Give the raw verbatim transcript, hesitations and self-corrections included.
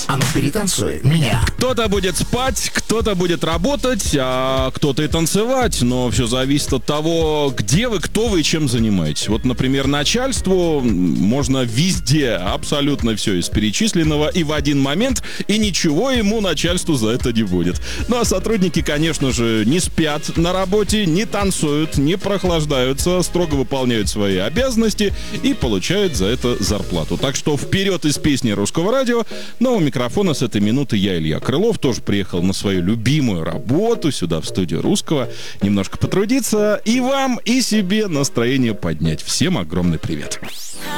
А ну перетанцуй меня. Кто-то будет спать, кто-то будет работать, а кто-то и танцевать. Но все зависит от того, где вы, кто вы и чем занимаетесь. Вот, например, начальству можно везде абсолютно все из перечисленного и в один момент, и ничего ему начальству за это не будет. Ну а сотрудники, конечно же, не спят на работе, не танцуют, не прохлаждаются, строго выполняют свои обязанности и получают за это зарплату. Так что вперед из песни Русского радио. Но у микрофона с этой минуты я, Илья Крылов, тоже приехал на свою любимую работу сюда, в студию Русского, немножко потрудиться и вам, и себе настроение поднять. Всем огромный привет.